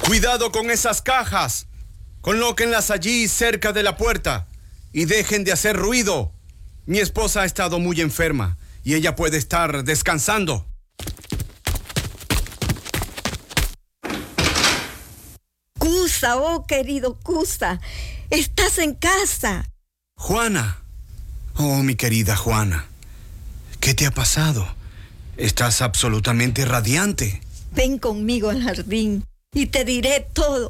Cuidado con esas cajas. Colóquenlas allí cerca de la puerta y dejen de hacer ruido. Mi esposa ha estado muy enferma y ella puede estar descansando. Cusa, oh querido Cusa, estás en casa. Juana. Oh, mi querida Juana. ¿Qué te ha pasado? Estás absolutamente radiante. Ven conmigo al jardín y te diré todo.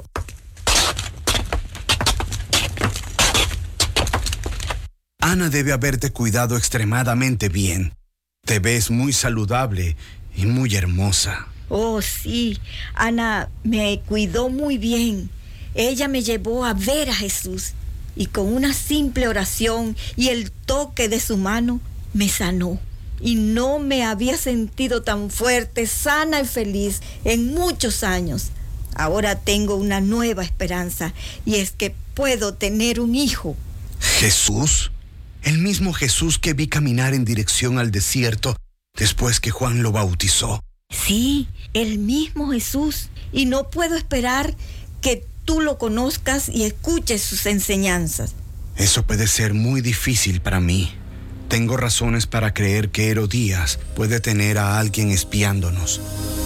Ana debe haberte cuidado extremadamente bien. Te ves muy saludable y muy hermosa. Oh, sí, Ana me cuidó muy bien. Ella me llevó a ver a Jesús y con una simple oración y el toque de su mano me sanó. Y no me había sentido tan fuerte, sana y feliz en muchos años. Ahora tengo una nueva esperanza y es que puedo tener un hijo. ¿Jesús? El mismo Jesús que vi caminar en dirección al desierto después que Juan lo bautizó. Sí, el mismo Jesús. Y no puedo esperar que tú lo conozcas y escuches sus enseñanzas. Eso puede ser muy difícil para mí. Tengo razones para creer que Herodías puede tener a alguien espiándonos.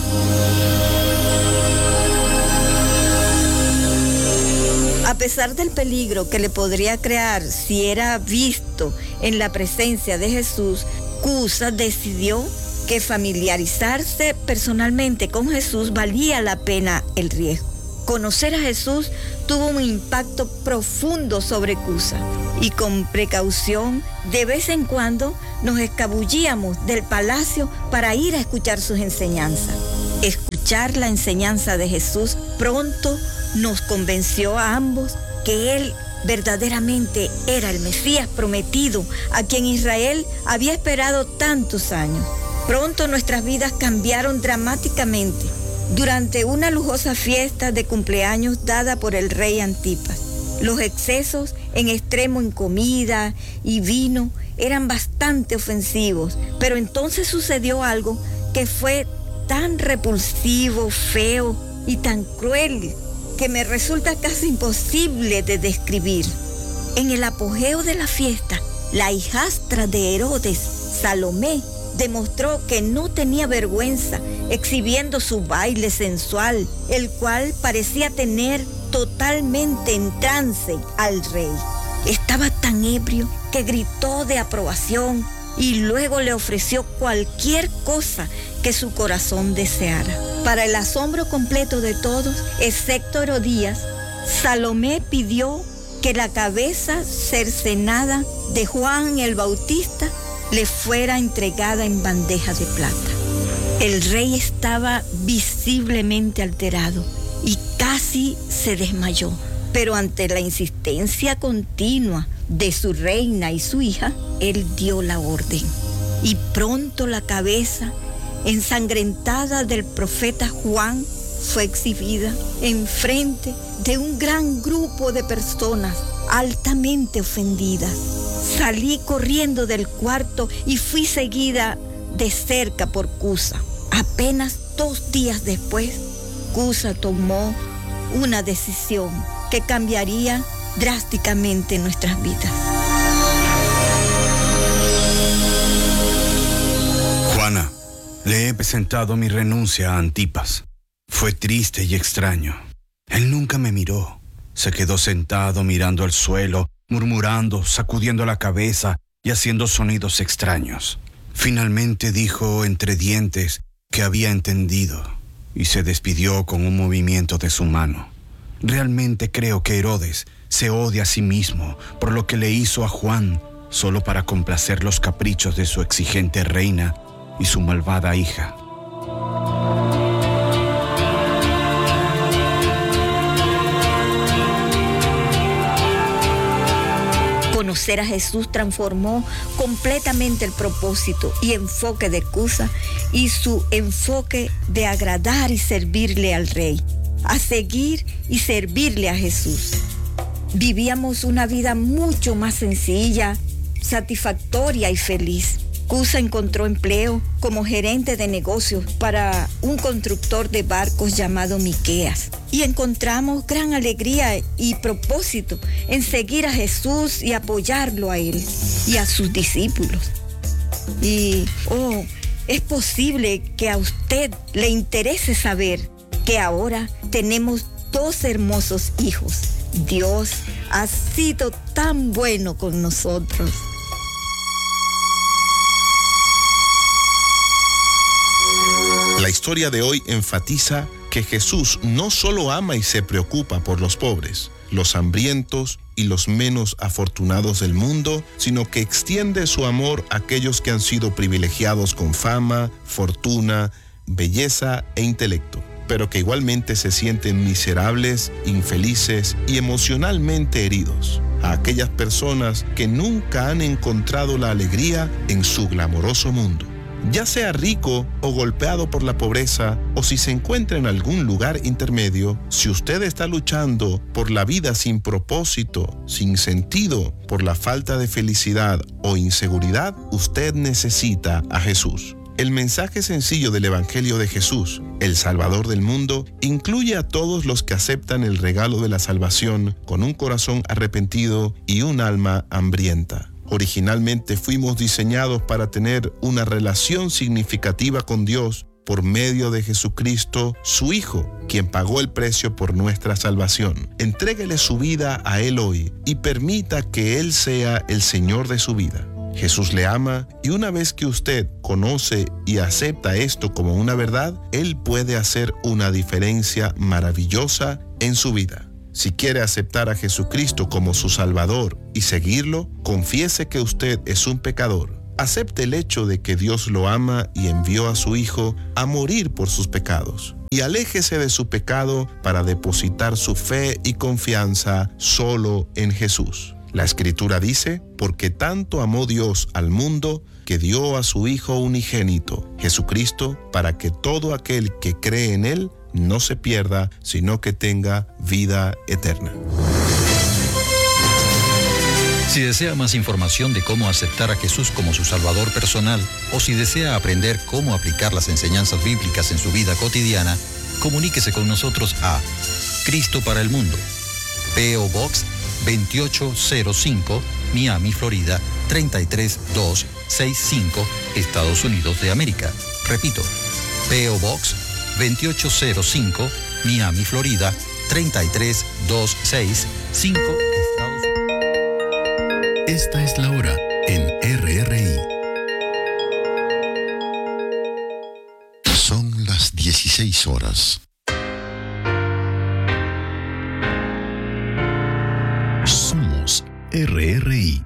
A pesar del peligro que le podría crear si era visto en la presencia de Jesús, Cusa decidió que familiarizarse personalmente con Jesús valía la pena el riesgo. Conocer a Jesús tuvo un impacto profundo sobre Cusa y con precaución de vez en cuando nos escabullíamos del palacio para ir a escuchar sus enseñanzas. Escuchar la enseñanza de Jesús pronto nos convenció a ambos que Él verdaderamente era el Mesías prometido, a quien Israel había esperado tantos años. Pronto nuestras vidas cambiaron dramáticamente durante una lujosa fiesta de cumpleaños dada por el rey Antipas. Los excesos en extremo en comida y vino eran bastante ofensivos, pero entonces sucedió algo que fue tan repulsivo, feo y tan cruel que me resulta casi imposible de describir. En el apogeo de la fiesta, la hijastra de Herodes, Salomé, demostró que no tenía vergüenza exhibiendo su baile sensual, el cual parecía tener totalmente en trance al rey. Estaba tan ebrio que gritó de aprobación y luego le ofreció cualquier cosa que su corazón deseara. Para el asombro completo de todos, excepto Herodías, Salomé pidió que la cabeza cercenada de Juan el Bautista le fuera entregada en bandeja de plata. El rey estaba visiblemente alterado y casi se desmayó, pero ante la insistencia continua de su reina y su hija, él dio la orden. Y pronto la cabeza ensangrentada del profeta Juan fue exhibida enfrente de un gran grupo de personas altamente ofendidas. Salí corriendo del cuarto y fui seguida de cerca por Cusa. Apenas 2 días después, Cusa tomó una decisión que cambiaría drásticamente nuestras vidas. Juana, le he presentado mi renuncia a Antipas. Fue triste y extraño. Él nunca me miró. Se quedó sentado mirando al suelo, murmurando, sacudiendo la cabeza y haciendo sonidos extraños. Finalmente dijo entre dientes que había entendido y se despidió con un movimiento de su mano. Realmente creo que Herodes se odia a sí mismo por lo que le hizo a Juan solo para complacer los caprichos de su exigente reina y su malvada hija. Conocer a Jesús transformó completamente el propósito y enfoque de Cusa y su enfoque de agradar y servirle al rey, a seguir y servirle a Jesús. Vivíamos una vida mucho más sencilla, satisfactoria y feliz. Cusa encontró empleo como gerente de negocios para un constructor de barcos llamado Miqueas. Y encontramos gran alegría y propósito en seguir a Jesús y apoyarlo a él y a sus discípulos. Y, es posible que a usted le interese saber que ahora tenemos 2 hermosos hijos. Dios ha sido tan bueno con nosotros. La historia de hoy enfatiza que Jesús no solo ama y se preocupa por los pobres, los hambrientos y los menos afortunados del mundo, sino que extiende su amor a aquellos que han sido privilegiados con fama, fortuna, belleza e intelecto, pero que igualmente se sienten miserables, infelices y emocionalmente heridos. A aquellas personas que nunca han encontrado la alegría en su glamoroso mundo. Ya sea rico o golpeado por la pobreza, o si se encuentra en algún lugar intermedio, si usted está luchando por la vida sin propósito, sin sentido, por la falta de felicidad o inseguridad, usted necesita a Jesús. El mensaje sencillo del Evangelio de Jesús, el Salvador del mundo, incluye a todos los que aceptan el regalo de la salvación con un corazón arrepentido y un alma hambrienta. Originalmente fuimos diseñados para tener una relación significativa con Dios por medio de Jesucristo, su Hijo, quien pagó el precio por nuestra salvación. Entréguele su vida a Él hoy y permita que Él sea el Señor de su vida. Jesús le ama y una vez que usted conoce y acepta esto como una verdad, Él puede hacer una diferencia maravillosa en su vida. Si quiere aceptar a Jesucristo como su Salvador y seguirlo, confiese que usted es un pecador. Acepte el hecho de que Dios lo ama y envió a su Hijo a morir por sus pecados. Y aléjese de su pecado para depositar su fe y confianza solo en Jesús. La Escritura dice, porque tanto amó Dios al mundo que dio a su Hijo unigénito, Jesucristo, para que todo aquel que cree en Él no se pierda, sino que tenga vida eterna. Si desea más información de cómo aceptar a Jesús como su Salvador personal, o si desea aprender cómo aplicar las enseñanzas bíblicas en su vida cotidiana, comuníquese con nosotros a Cristo para el Mundo, P.O. Box 2805, Miami, Florida 33265, Estados Unidos de América. Repito, P.O. Box 2805, Miami, Florida 33265, Estados Unidos. Esta es la hora en RRI. Son las 16 horas. Somos RRI.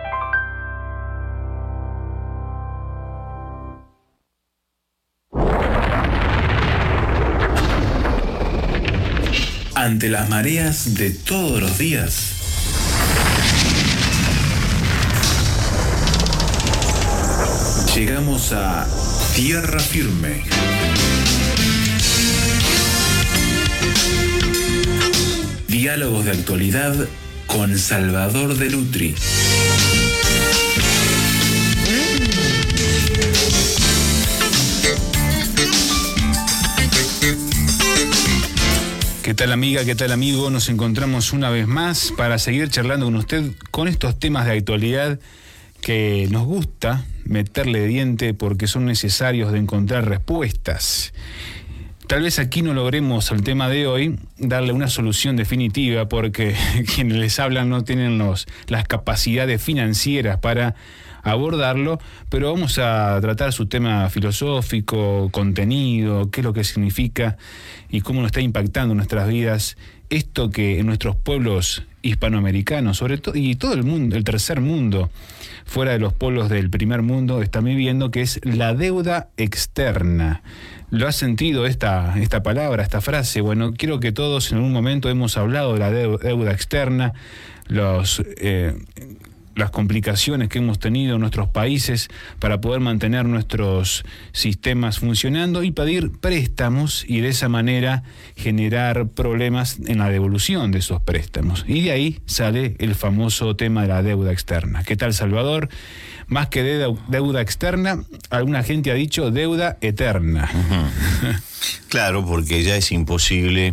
Ante las mareas de todos los días, llegamos a Tierra Firme. Diálogos de actualidad con Salvador de Lutri. ¿Qué tal amiga? ¿Qué tal amigo? Nos encontramos una vez más para seguir charlando con usted con estos temas de actualidad que nos gusta meterle diente porque son necesarios de encontrar respuestas. Tal vez aquí no logremos al tema de hoy darle una solución definitiva porque quienes les hablan no tienen las capacidades financieras para abordarlo, pero vamos a tratar su tema filosófico, contenido, qué es lo que significa y cómo nos está impactando en nuestras vidas esto que en nuestros pueblos hispanoamericanos, sobre todo, y todo el mundo, el tercer mundo, fuera de los pueblos del primer mundo, están viviendo, que es la deuda externa. ¿Lo has sentido esta palabra, esta frase? Bueno, quiero que todos en algún momento hemos hablado de la deuda externa, los las complicaciones que hemos tenido en nuestros países para poder mantener nuestros sistemas funcionando y pedir préstamos y de esa manera generar problemas en la devolución de esos préstamos. Y de ahí sale el famoso tema de la deuda externa. ¿Qué tal, Salvador? Más que deuda externa, alguna gente ha dicho deuda eterna. Uh-huh. Claro, porque ya es imposible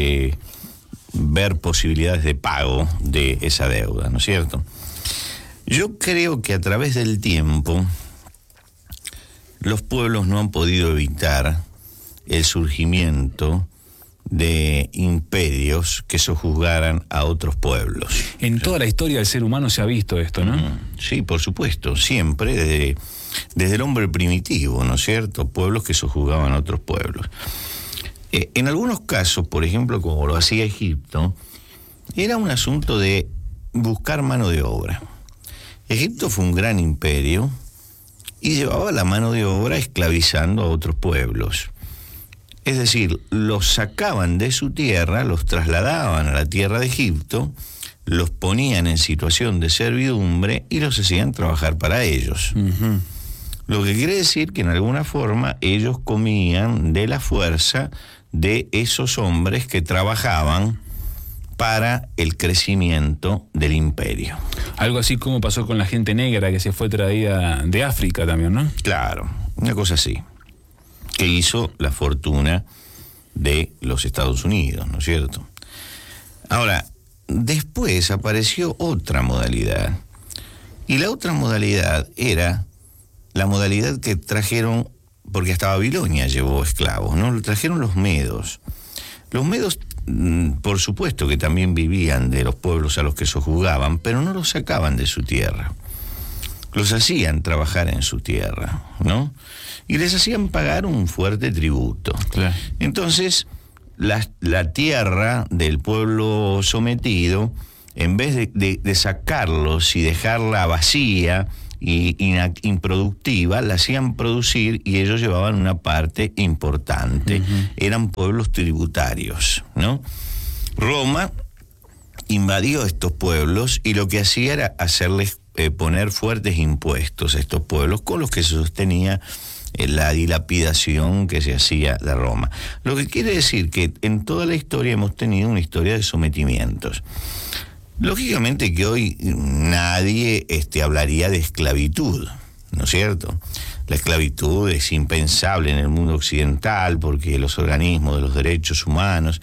ver posibilidades de pago de esa deuda, ¿no es cierto? Yo creo que a través del tiempo los pueblos no han podido evitar el surgimiento de imperios que sojuzgaran a otros pueblos. En toda la historia del ser humano se ha visto esto, ¿no? Sí, por supuesto, siempre, desde el hombre primitivo, ¿no es cierto? Pueblos que sojuzgaban a otros pueblos. En algunos casos, por ejemplo, como lo hacía Egipto, era un asunto de buscar mano de obra. Egipto fue un gran imperio y llevaba la mano de obra esclavizando a otros pueblos. Es decir, los sacaban de su tierra, los trasladaban a la tierra de Egipto, los ponían en situación de servidumbre y los hacían trabajar para ellos. Uh-huh. Lo que quiere decir que en alguna forma ellos comían de la fuerza de esos hombres que trabajaban para el crecimiento del imperio. Algo así como pasó con la gente negra que se fue traída de África también, ¿no? Claro, una cosa así, que hizo la fortuna de los Estados Unidos, ¿no es cierto? Ahora, después apareció otra modalidad, y la otra modalidad era la modalidad que trajeron, porque hasta Babilonia llevó esclavos, ¿no? Lo trajeron los medos. Los medos, por supuesto que también vivían de los pueblos a los que sojuzgaban, pero no los sacaban de su tierra. Los hacían trabajar en su tierra, ¿no? Y les hacían pagar un fuerte tributo. Claro. Entonces, la tierra del pueblo sometido, en vez de sacarlos y dejarla vacía y improductiva, la hacían producir y ellos llevaban una parte importante. Uh-huh. Eran pueblos tributarios, ¿no? Roma invadió estos pueblos y lo que hacía era hacerles poner fuertes impuestos a estos pueblos con los que se sostenía la dilapidación que se hacía de Roma. Lo que quiere decir que en toda la historia hemos tenido una historia de sometimientos. Lógicamente que hoy nadie hablaría de esclavitud, ¿no es cierto? La esclavitud es impensable en el mundo occidental porque los organismos de los derechos humanos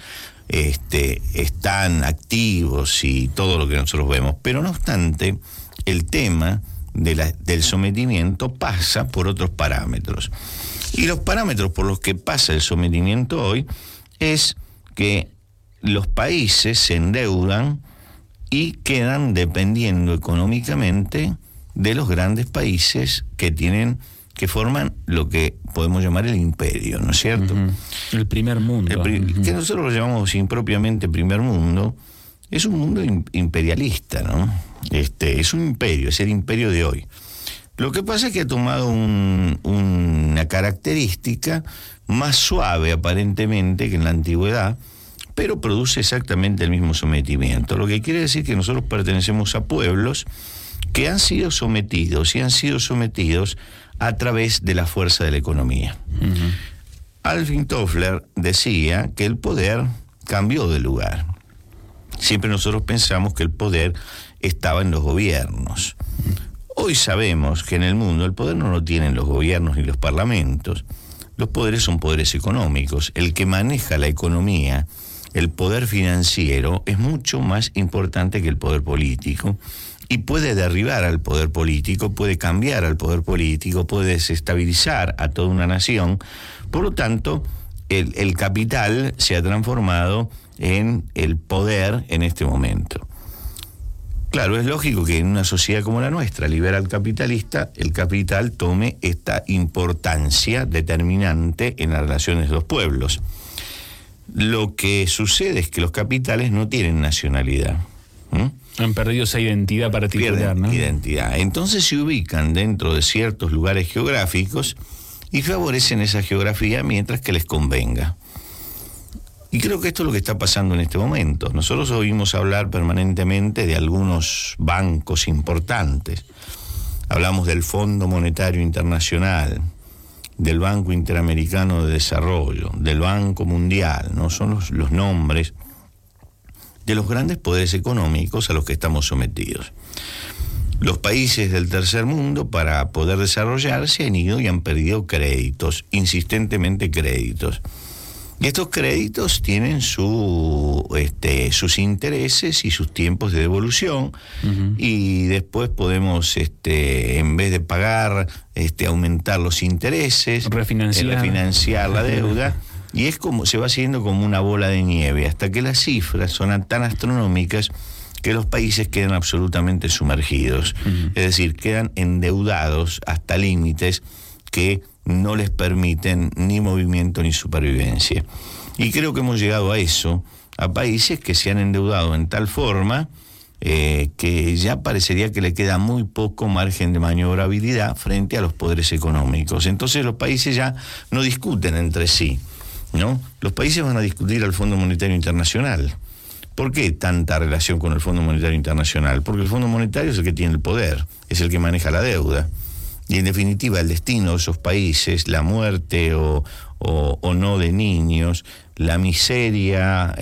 están activos y todo lo que nosotros vemos. Pero no obstante, el tema del sometimiento pasa por otros parámetros. Y los parámetros por los que pasa el sometimiento hoy es que los países se endeudan y quedan dependiendo económicamente de los grandes países que forman lo que podemos llamar el imperio, ¿no es cierto? Uh-huh. El primer mundo. Que nosotros lo llamamos impropiamente primer mundo, es un mundo imperialista, ¿no? Es un imperio, es el imperio de hoy. Lo que pasa es que ha tomado una característica más suave aparentemente que en la antigüedad, pero produce exactamente el mismo sometimiento. Lo que quiere decir que nosotros pertenecemos a pueblos que han sido sometidos y han sido sometidos a través de la fuerza de la economía. Uh-huh. Alvin Toffler decía que el poder cambió de lugar. Siempre nosotros pensamos que el poder estaba en los gobiernos. Hoy sabemos que en el mundo el poder no lo tienen los gobiernos ni los parlamentos. Los poderes son poderes económicos. El que maneja la economía, el poder financiero, es mucho más importante que el poder político y puede derribar al poder político, puede cambiar al poder político, puede desestabilizar a toda una nación. Por lo tanto, el capital se ha transformado en el poder en este momento. Claro, es lógico que en una sociedad como la nuestra, liberal capitalista, el capital tome esta importancia determinante en las relaciones de los pueblos. Lo que sucede es que los capitales no tienen nacionalidad. Han perdido esa identidad particular, ¿no? Identidad. Entonces se ubican dentro de ciertos lugares geográficos y favorecen esa geografía mientras que les convenga. Y creo que esto es lo que está pasando en este momento. Nosotros oímos hablar permanentemente de algunos bancos importantes. Hablamos del Fondo Monetario Internacional, del Banco Interamericano de Desarrollo, del Banco Mundial, ¿no? Son los nombres de los grandes poderes económicos a los que estamos sometidos. Los países del tercer mundo, para poder desarrollarse, han ido y han perdido créditos, insistentemente créditos. Y estos créditos tienen sus intereses y sus tiempos de devolución, y después podemos, en vez de pagar, aumentar los intereses, refinanciar la deuda, y es como se va haciendo como una bola de nieve, hasta que las cifras son tan astronómicas que los países quedan absolutamente sumergidos, es decir, quedan endeudados hasta límites que no les permiten ni movimiento ni supervivencia. Y creo que hemos llegado a eso, a países que se han endeudado en tal forma que ya parecería que le queda muy poco margen de maniobrabilidad frente a los poderes económicos. Entonces los países ya no discuten entre sí, ¿no? Los países van a discutir al Fondo Monetario Internacional. ¿Por qué tanta relación con el Fondo Monetario Internacional? Porque el Fondo Monetario es el que tiene el poder, es el que maneja la deuda. Y en definitiva el destino de esos países, la muerte o no de niños, la miseria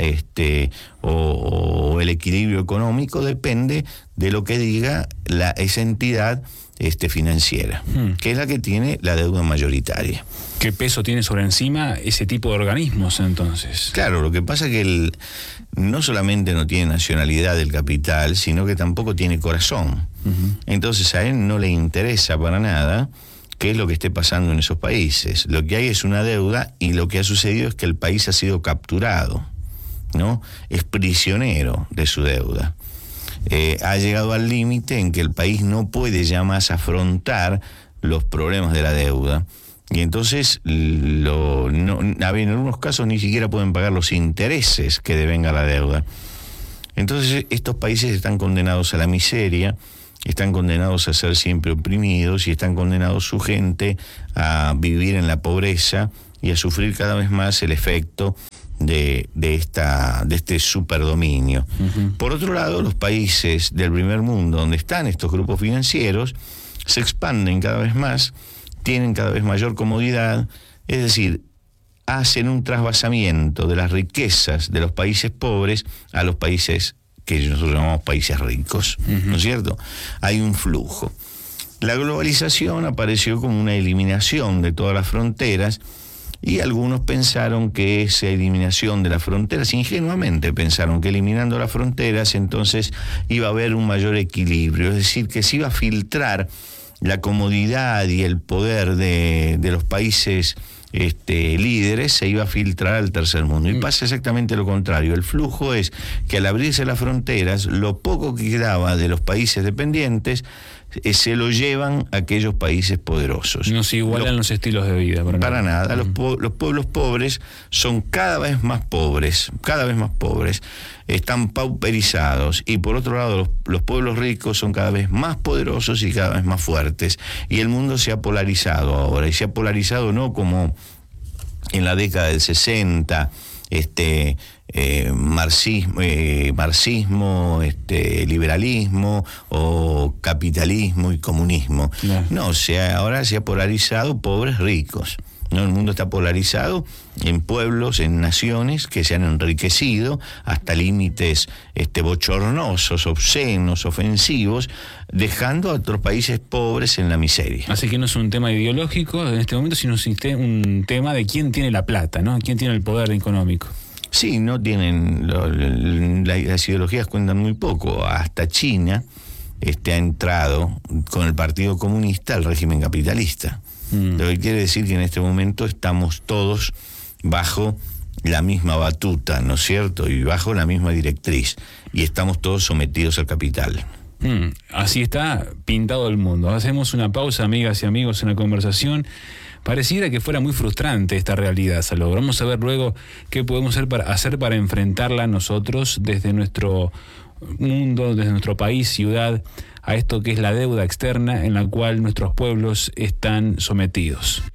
o el equilibrio económico depende de lo que diga esa entidad financiera, que es la que tiene la deuda mayoritaria. ¿Qué peso tiene sobre encima ese tipo de organismos entonces? Claro, lo que pasa es que no solamente no tiene nacionalidad del capital, sino que tampoco tiene corazón. Entonces a él no le interesa para nada qué es lo que esté pasando en esos países. Lo que hay es una deuda, y lo que ha sucedido es que el país ha sido capturado, ¿no? Es prisionero de su deuda. Ha llegado al límite en que el país no puede ya más afrontar los problemas de la deuda, y entonces en algunos casos ni siquiera pueden pagar los intereses que devenga la deuda. Entonces estos países están condenados a la miseria, están condenados a ser siempre oprimidos, y están condenados su gente a vivir en la pobreza y a sufrir cada vez más el efecto de este superdominio. Por otro lado, los países del primer mundo, donde están estos grupos financieros, se expanden cada vez más, tienen cada vez mayor comodidad, es decir, hacen un trasvasamiento de las riquezas de los países pobres a los países que nosotros llamamos países ricos, ¿no es cierto? Hay un flujo. La globalización apareció como una eliminación de todas las fronteras, y algunos pensaron que esa eliminación de las fronteras, ingenuamente pensaron que eliminando las fronteras entonces iba a haber un mayor equilibrio, es decir, que se iba a filtrar la comodidad y el poder de los países líderes, se iba a filtrar al tercer mundo. Y pasa exactamente lo contrario. El flujo es que al abrirse las fronteras, lo poco que quedaba de los países dependientes se lo llevan a aquellos países poderosos. No se igualan los estilos de vida. Para nada. Los pueblos pobres son cada vez más pobres, están pauperizados, y por otro lado los pueblos ricos son cada vez más poderosos y cada vez más fuertes, y el mundo se ha polarizado ahora, y se ha polarizado no como en la década del 60, marxismo, liberalismo, o capitalismo y comunismo. No, ahora se ha polarizado pobres ricos, ¿no? El mundo está polarizado en pueblos, en naciones que se han enriquecido hasta límites bochornosos, obscenos, ofensivos, dejando a otros países pobres en la miseria. Así que no es un tema ideológico en este momento, sino un tema de quién tiene la plata, ¿no? ¿Quién tiene el poder económico? Sí, no tienen, las ideologías cuentan muy poco. Hasta China ha entrado con el Partido Comunista al régimen capitalista. Lo que quiere decir que en este momento estamos todos bajo la misma batuta, ¿no es cierto? Y bajo la misma directriz. Y estamos todos sometidos al capital. Así está pintado el mundo. Hacemos una pausa, amigas y amigos, en la conversación. Pareciera que fuera muy frustrante esta realidad, Salvador. Vamos a ver luego qué podemos hacer para enfrentarla nosotros desde nuestro mundo, desde nuestro país, ciudad, a esto que es la deuda externa en la cual nuestros pueblos están sometidos.